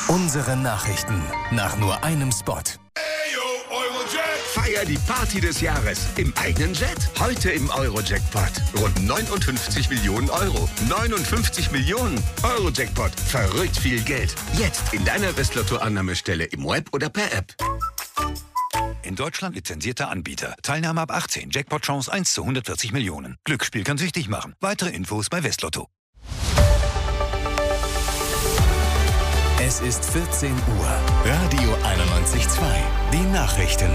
Unsere Nachrichten nach nur einem Spot. Feier die Party des Jahres im eigenen Jet. Heute im Euro-Jackpot. Rund 59 Millionen Euro. 59 Millionen Euro-Jackpot. Verrückt viel Geld. Jetzt in deiner Westlotto-Annahmestelle im Web oder per App. In Deutschland lizenzierter Anbieter. Teilnahme ab 18. Jackpot-Chance 1 zu 140 Millionen. Glücksspiel kann süchtig machen. Weitere Infos bei Westlotto. Es ist 14 Uhr. Radio 91.2. Die Nachrichten.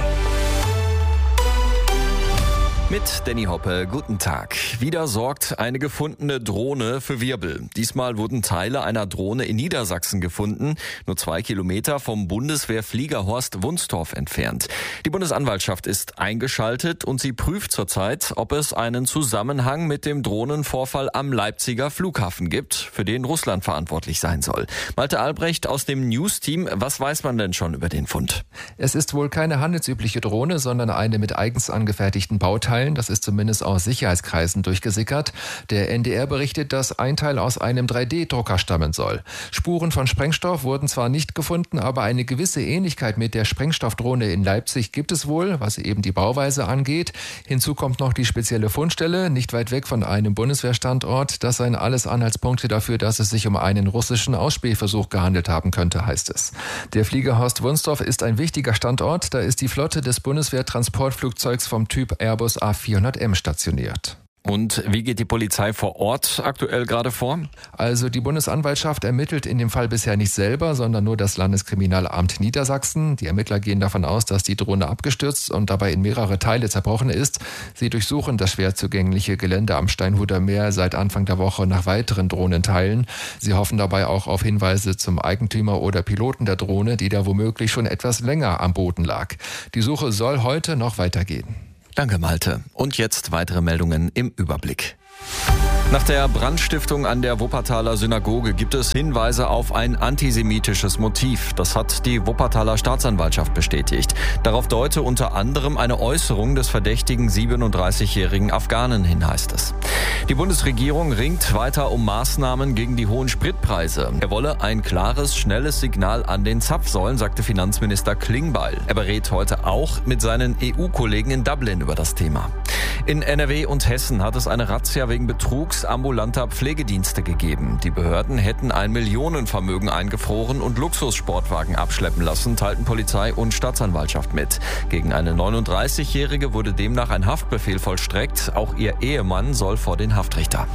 Mit Danny Hoppe, guten Tag. Wieder sorgt eine gefundene Drohne für Wirbel. Diesmal wurden Teile einer Drohne in Niedersachsen gefunden, nur 2 Kilometer vom Bundeswehrfliegerhorst Wunstorf entfernt. Die Bundesanwaltschaft ist eingeschaltet und sie prüft zurzeit, ob es einen Zusammenhang mit dem Drohnenvorfall am Leipziger Flughafen gibt, für den Russland verantwortlich sein soll. Malte Albrecht aus dem News-Team, was weiß man denn schon über den Fund? Es ist wohl keine handelsübliche Drohne, sondern eine mit eigens angefertigten Bauteilen. Das ist zumindest aus Sicherheitskreisen durchgesickert. Der NDR berichtet, dass ein Teil aus einem 3D-Drucker stammen soll. Spuren von Sprengstoff wurden zwar nicht gefunden, aber eine gewisse Ähnlichkeit mit der Sprengstoffdrohne in Leipzig gibt es wohl, was eben die Bauweise angeht. Hinzu kommt noch die spezielle Fundstelle, nicht weit weg von einem Bundeswehrstandort. Das seien alles Anhaltspunkte dafür, dass es sich um einen russischen Ausspähversuch gehandelt haben könnte, heißt es. Der Fliegerhorst Wunstorf ist ein wichtiger Standort. Da ist die Flotte des Bundeswehr-Transportflugzeugs vom Typ Airbus A400M stationiert. Und wie geht die Polizei vor Ort aktuell gerade vor? Also die Bundesanwaltschaft ermittelt in dem Fall bisher nicht selber, sondern nur das Landeskriminalamt Niedersachsen. Die Ermittler gehen davon aus, dass die Drohne abgestürzt und dabei in mehrere Teile zerbrochen ist. Sie durchsuchen das schwer zugängliche Gelände am Steinhuder Meer seit Anfang der Woche nach weiteren Drohnenteilen. Sie hoffen dabei auch auf Hinweise zum Eigentümer oder Piloten der Drohne, die da womöglich schon etwas länger am Boden lag. Die Suche soll heute noch weitergehen. Danke, Malte. Und jetzt weitere Meldungen im Überblick. Nach der Brandstiftung an der Wuppertaler Synagoge gibt es Hinweise auf ein antisemitisches Motiv. Das hat die Wuppertaler Staatsanwaltschaft bestätigt. Darauf deute unter anderem eine Äußerung des verdächtigen 37-jährigen Afghanen hin, heißt es. Die Bundesregierung ringt weiter um Maßnahmen gegen die hohen Spritpreise. Er wolle ein klares, schnelles Signal an den Zapfsäulen, sagte Finanzminister Klingbeil. Er berät heute auch mit seinen EU-Kollegen in Dublin über das Thema. In NRW und Hessen hat es eine Razzia wegen Betrugs ambulanter Pflegedienste gegeben. Die Behörden hätten ein Millionenvermögen eingefroren und Luxussportwagen abschleppen lassen, teilten Polizei und Staatsanwaltschaft mit. Gegen eine 39-Jährige wurde demnach ein Haftbefehl vollstreckt. Auch ihr Ehemann soll vor den Haftrichter.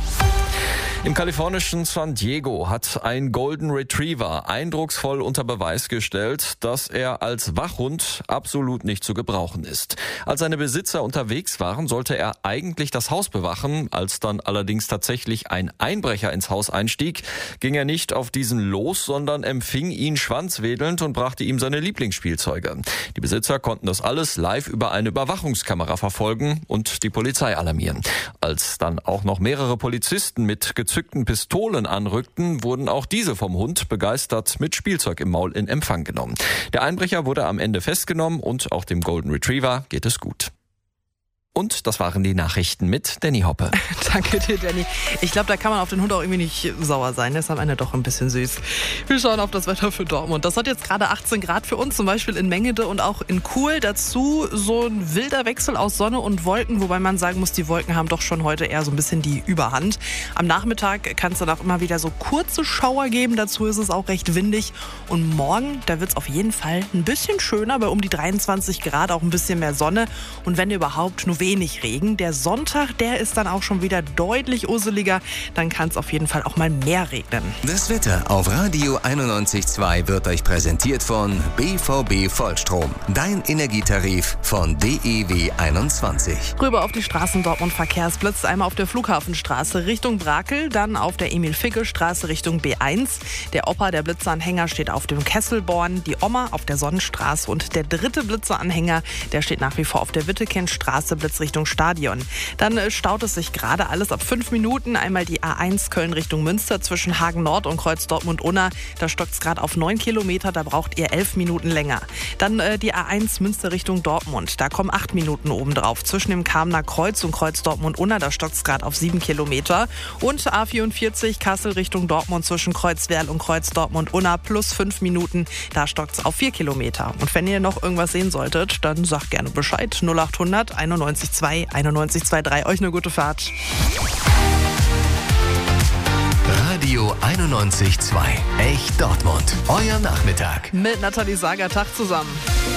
Im kalifornischen San Diego hat ein Golden Retriever eindrucksvoll unter Beweis gestellt, dass er als Wachhund absolut nicht zu gebrauchen ist. Als seine Besitzer unterwegs waren, sollte er eigentlich das Haus bewachen. Als dann allerdings tatsächlich ein Einbrecher ins Haus einstieg, ging er nicht auf diesen los, sondern empfing ihn schwanzwedelnd und brachte ihm seine Lieblingsspielzeuge. Die Besitzer konnten das alles live über eine Überwachungskamera verfolgen und die Polizei alarmieren. Als dann auch noch mehrere Polizisten mit gezückten Pistolen anrückten, wurden auch diese vom Hund begeistert mit Spielzeug im Maul in Empfang genommen. Der Einbrecher wurde am Ende festgenommen und auch dem Golden Retriever geht es gut. Und das waren die Nachrichten mit Danny Hoppe. Danke dir, Danny. Ich glaube, da kann man auf den Hund auch irgendwie nicht sauer sein. Der ist am Ende doch ein bisschen süß. Wir schauen auf das Wetter für Dortmund. Das hat jetzt gerade 18 Grad für uns, zum Beispiel in Mengede und auch in Kuhl. Dazu so ein wilder Wechsel aus Sonne und Wolken, wobei man sagen muss, die Wolken haben doch schon heute eher so ein bisschen die Überhand. Am Nachmittag kann es dann auch immer wieder so kurze Schauer geben. Dazu ist es auch recht windig. Und morgen, da wird es auf jeden Fall ein bisschen schöner, bei um die 23 Grad, auch ein bisschen mehr Sonne. Und wenn überhaupt, nur wenig Regen. Der Sonntag, der ist dann auch schon wieder deutlich usseliger. Dann kann es auf jeden Fall auch mal mehr regnen. Das Wetter auf Radio 91.2 wird euch präsentiert von BVB Vollstrom. Dein Energietarif von DEW 21. Rüber auf die Straßen Dortmund Verkehrsblitz. Einmal auf der Flughafenstraße Richtung Brakel, dann auf der Emil-Ficke-Straße Richtung B1. Der Opa, der Blitzeranhänger, steht auf dem Kesselborn, die Oma auf der Sonnenstraße und der dritte Blitzeranhänger, der steht nach wie vor auf der Wittekennstraße. Blitzer rechts Richtung Stadion. Dann staut es sich gerade alles ab 5 Minuten. Einmal die A1 Köln Richtung Münster zwischen Hagen Nord und Kreuz Dortmund-Unna. Da stockt es gerade auf 9 Kilometer, da braucht ihr 11 Minuten länger. Dann die A1 Münster Richtung Dortmund. Da kommen 8 Minuten obendrauf. Zwischen dem Kamener Kreuz und Kreuz Dortmund-Unna, da stockt es gerade auf 7 Kilometer. Und A44 Kassel Richtung Dortmund zwischen Kreuzwerl und Kreuz Dortmund-Unna plus 5 Minuten. Da stockt es auf 4 Kilometer. Und wenn ihr noch irgendwas sehen solltet, dann sagt gerne Bescheid. 0800 91 2 91 23. Euch eine gute Fahrt. Radio 91.2. Echt Dortmund. Euer Nachmittag. Mit Nathalie Sager, Tag zusammen.